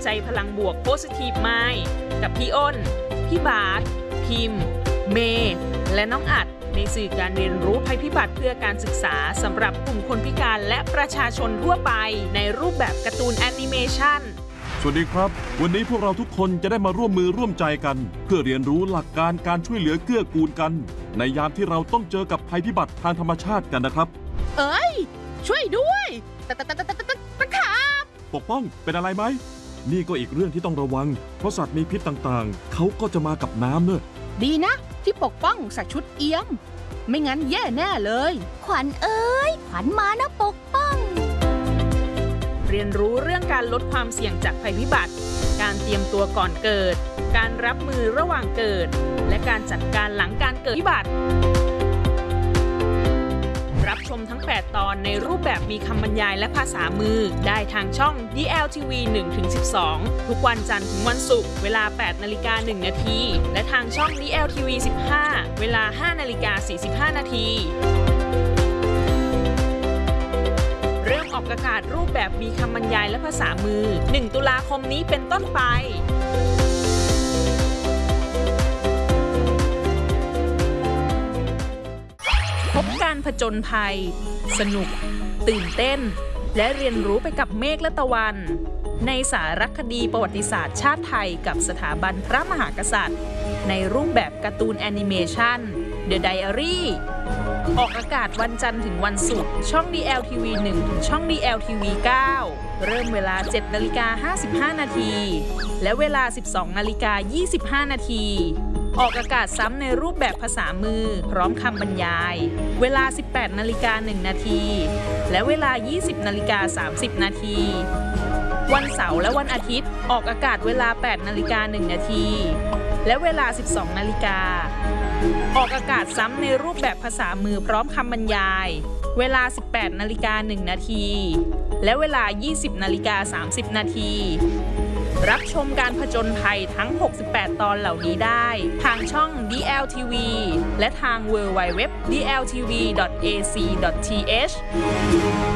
ใจพลังบวก Positive Mind กับพี่อ้น พี่บาสพิมพ์ เมย์และน้องอัดในสื่อการเรียนรู้ภัยพิบัติเพื่อการศึกษาสำหรับกลุ่มคนพิการและประชาชนทั่วไปในรูปแบบการ์ตูนแอนิเมชันสวัสดีครับวันนี้พวกเราทุกคนจะได้มาร่วมมือร่วมใจกันเพื่อเรียนรู้หลักการการช่วยเหลือเกื้อกูลกันในยามที่เราต้องเจอกับภัยพิบัติทางธรรมชาติกันนะครับช่วยด้วยตะขาบปกป้องเป็นอะไรไหมนี่ก็อีกเรื่องที่ต้องระวังเพราะสัตว์มีพิษต่างๆเขาก็จะมากับน้ำเนอะดีนะที่ปกป้องใส่ชุดเอี้ยมไม่งั้นแย่แน่เลยขวัญเอ้ยขวัญมานะปกป้องเรียนรู้เรื่องการลดความเสี่ยงจากภัยพิบัติการเตรียมตัวก่อนเกิดการรับมือระหว่างเกิดและการจัดการหลังการเกิดภัยพิบัติรับชมทั้ง 8 ตอนในรูปแบบมีคำบรรยายและภาษามือได้ทางช่อง DLTV 1-12 ทุกวันจันทร์ถึงวันศุกร์เวลา 8:01 น.และทางช่อง DLTV 15 เวลา 5:45 น.เริ่มออกอากาศรูปแบบมีคำบรรยายและภาษามือ 1 ตุลาคมนี้เป็นต้นไปพบการผจญภัยสนุกตื่นเต้นและเรียนรู้ไปกับเมฆและตะวันในสารคดีประวัติศาสตร์ชาติไทยกับสถาบันพระมหากษัตริย์ในรูปแบบการ์ตูนแอนิเมชัน The Diary ออกอากาศวันจันทร์ถึงวันศุกร์ช่อง DLTV 1 ถึงช่อง DLTV 9 เริ่มเวลา 7:55 น.และเวลา 12:25 น.ออกอากาศซ้ำในรูปแบบภาษามือพร้อมคำบรรยายเวลา 18:01 น.และเวลา 20:30 น.วันเสาร์และวันอาทิตย์ออกอากาศเวลา 8:01 น.และเวลา 12:00 น.ออกอากาศซ้ำในรูปแบบภาษามือพร้อมคำบรรยายเวลา 18:01 น.และเวลา 20:30 น.รับชมการผจญภัยทั้ง 68 ตอนเหล่านี้ได้ทางช่อง DLTV และทาง www.dltv.ac.th